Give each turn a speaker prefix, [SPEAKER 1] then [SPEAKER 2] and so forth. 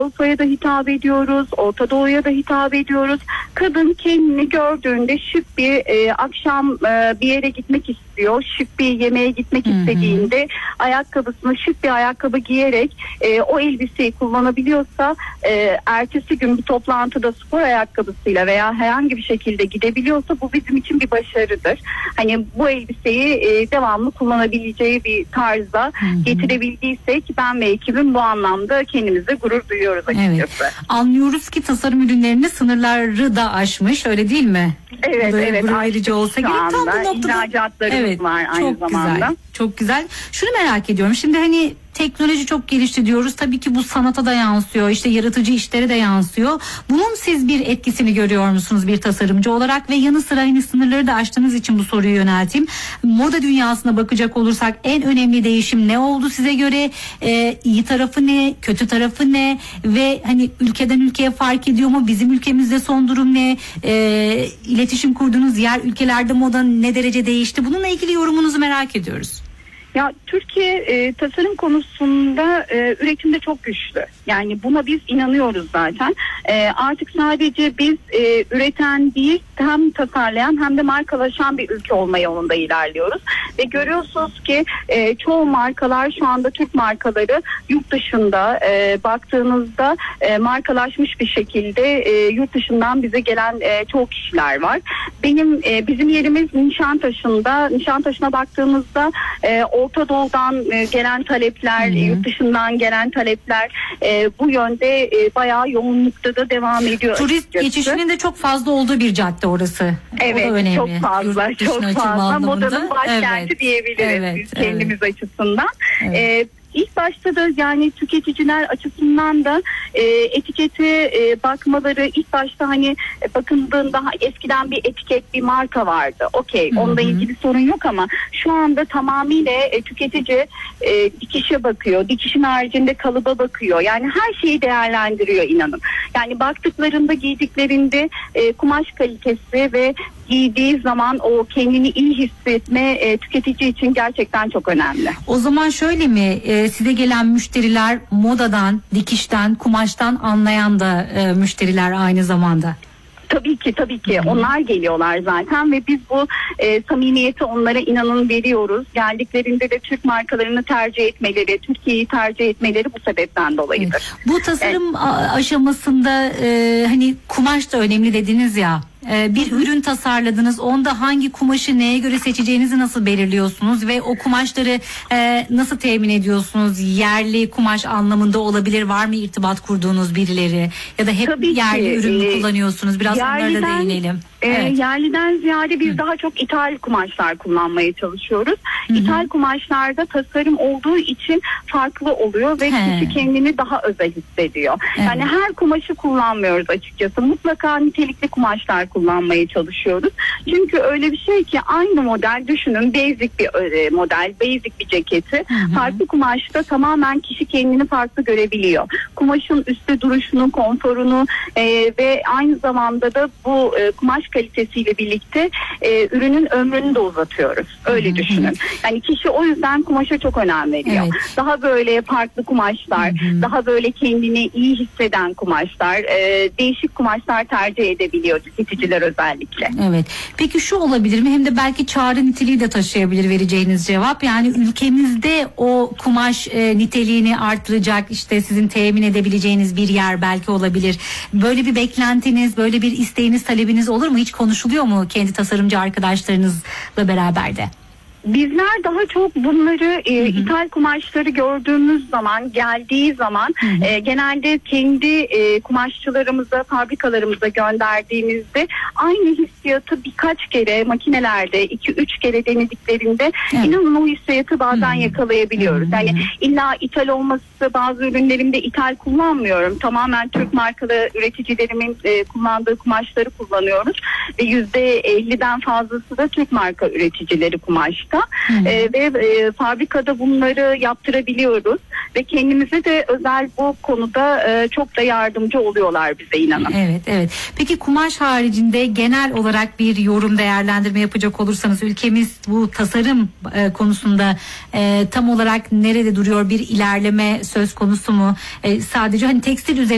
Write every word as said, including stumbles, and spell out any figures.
[SPEAKER 1] Avrupa'ya da hitap ediyoruz, Orta Doğu'ya da hitap ediyoruz. Kadın kendini gördüğünde şık bir e, akşam e, bir yere gitmek istiyor, şık bir yemeğe gitmek Hı-hı. istediğinde ayakkabısını şık bir ayakkabı giyerek e, o elbiseyi kullanabiliyorsa, e, ertesi gün bir toplantıda spor ayakkabısıyla veya herhangi bir şekilde gidebiliyorsa bu bizim için bir başarıdır. Hani bu elbiseyi e, devamlı kullanabileceği bir tarza Hı-hı. getirebildiysek ben ve ekibim bu anlamda kendimize gurur duyuyoruz açıkçası.
[SPEAKER 2] Evet. Anlıyoruz ki tasarım ürünlerinde sınırları da aşmış, öyle değil mi?
[SPEAKER 1] Evet, evet.
[SPEAKER 2] Gurur verici olsa gerek. Tam bu noktada
[SPEAKER 1] ihracatlarımız
[SPEAKER 2] evet,
[SPEAKER 1] var aynı
[SPEAKER 2] çok
[SPEAKER 1] zamanda.
[SPEAKER 2] Güzel, çok güzel. Şunu merak ediyorum. Şimdi hani teknoloji çok gelişti diyoruz. Tabii ki bu sanata da yansıyor. İşte yaratıcı işlere de yansıyor. Bunun siz bir etkisini görüyor musunuz bir tasarımcı olarak? Ve yanı sıra hani sınırları da aştığınız için bu soruyu yönelteyim. Moda dünyasına bakacak olursak en önemli değişim ne oldu size göre? Ee, iyi tarafı ne? Kötü tarafı ne? Ve hani ülkeden ülkeye fark ediyor mu? Bizim ülkemizde son durum ne? Ee, iletişim kurduğunuz diğer ülkelerde moda ne derece değişti? Bununla ilgili yorumunuzu merak ediyoruz.
[SPEAKER 1] Ya Türkiye e, tasarım konusunda e, üretimde çok güçlü. Yani buna biz inanıyoruz zaten. E, artık sadece biz e, üreten değil, hem tasarlayan hem de markalaşan bir ülke olma yolunda ilerliyoruz. Ve görüyorsunuz ki e, çoğu markalar şu anda Türk markaları yurt dışında e, baktığınızda e, markalaşmış bir şekilde e, yurt dışından bize gelen e, çoğu kişiler var. Benim e, bizim yerimiz Nişantaşı'nda. Nişantaşı'na baktığımızda e, Orta Doğu'dan e, gelen talepler, Hı-hı. yurt dışından gelen talepler e, bu yönde e, bayağı yoğunlukta da devam ediyor.
[SPEAKER 2] Turist
[SPEAKER 1] açıkçası.
[SPEAKER 2] geçişinin de çok fazla olduğu bir cadde orası.
[SPEAKER 1] Evet, çok fazla, çok fazla. Modanın başkenti
[SPEAKER 2] evet.
[SPEAKER 1] diyebiliriz
[SPEAKER 2] evet,
[SPEAKER 1] biz kendimiz
[SPEAKER 2] evet.
[SPEAKER 1] açısından.
[SPEAKER 2] Evet.
[SPEAKER 1] E, İlk başta da yani tüketiciler açısından da e, etikete e, bakmaları ilk başta hani e, bakıldığında eskiden bir etiket bir marka vardı. Okey, onunla ilgili sorun yok ama şu anda tamamıyla e, tüketici e, dikişe bakıyor. Dikişin haricinde kalıba bakıyor. Yani her şeyi değerlendiriyor inanın. Yani baktıklarında giydiklerinde e, kumaş kalitesi ve giydiği zaman o kendini iyi hissetme e, tüketici için gerçekten çok önemli.
[SPEAKER 2] O zaman şöyle mi e, size gelen müşteriler modadan, dikişten, kumaştan anlayan da e, müşteriler aynı zamanda?
[SPEAKER 1] Tabii ki tabii ki hmm. onlar geliyorlar zaten ve biz bu e, samimiyeti onlara inanın veriyoruz. Geldiklerinde de Türk markalarını tercih etmeleri, Türkiye'yi tercih etmeleri bu sebepten dolayıdır.
[SPEAKER 2] Evet. Bu tasarım evet. aşamasında e, hani kumaş da önemli dediniz ya. Bir Hı-hı. ürün tasarladınız. Onda hangi kumaşı neye göre seçeceğinizi nasıl belirliyorsunuz ve o kumaşları e, nasıl temin ediyorsunuz? Yerli kumaş anlamında olabilir. Var mı irtibat kurduğunuz birileri? Ya da hep Tabii yerli ki. ürün mü ee, kullanıyorsunuz? Biraz yerliden, onlara da değinelim.
[SPEAKER 1] E, evet. Yerliden ziyade biz Hı. daha çok ithal kumaşlar kullanmaya çalışıyoruz. Hı-hı. İthal kumaşlarda tasarım olduğu için farklı oluyor ve He. kişi kendini daha özel hissediyor. Evet. Yani her kumaşı kullanmıyoruz açıkçası. Mutlaka nitelikli kumaşlar kullanmaya çalışıyoruz. Çünkü öyle bir şey ki aynı model düşünün, basic bir e, model, basic bir ceketi hı hı. farklı kumaşta tamamen kişi kendini farklı görebiliyor. Kumaşın üstte duruşunu, konforunu e, ve aynı zamanda da bu e, kumaş kalitesiyle birlikte e, ürünün ömrünü de uzatıyoruz. Öyle hı hı. düşünün. Yani kişi o yüzden kumaşa çok önem veriyor. Evet. Daha böyle farklı kumaşlar, hı hı. daha böyle kendini iyi hisseden kumaşlar, e, değişik kumaşlar tercih edebiliyor tüketiciler özellikle.
[SPEAKER 2] Evet. Peki şu olabilir mi? Hem de belki çağrı niteliği de taşıyabilir vereceğiniz cevap. Yani ülkemizde o kumaş e, niteliğini artıracak, işte sizin temin edebileceğiniz bir yer belki olabilir. Böyle bir beklentiniz, böyle bir isteğiniz, talebiniz olur mu? Hiç konuşuluyor mu kendi tasarımcı arkadaşlarınızla beraber de?
[SPEAKER 1] Bizler daha çok bunları e, ithal kumaşları gördüğümüz zaman, geldiği zaman e, genelde kendi e, kumaşçılarımıza, fabrikalarımıza gönderdiğimizde aynı hissiyatı birkaç kere makinelerde iki üç kere denediklerinde evet. inanın o hissiyatı bazen hmm. yakalayabiliyoruz. Hmm. Yani illa ithal olması, bazı ürünlerimde ithal kullanmıyorum. Tamamen Türk markalı üreticilerimin e, kullandığı kumaşları kullanıyoruz ve yüzde elliden fazlası da Türk marka üreticileri kumaş. Ee, ve e, fabrikada bunları yaptırabiliyoruz ve kendimize de özel bu konuda e, çok da yardımcı oluyorlar bize inanın.
[SPEAKER 2] Evet evet. Peki kumaş haricinde genel olarak bir yorum değerlendirme yapacak olursanız ülkemiz bu tasarım e, konusunda e, tam olarak nerede duruyor, bir ilerleme söz konusu mu? E, sadece hani tekstil üzerine